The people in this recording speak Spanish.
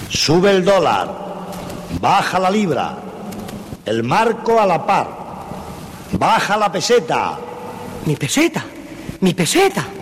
Sube el dólar, baja la libra, el marco a la par, baja la peseta. Mi peseta, mi peseta.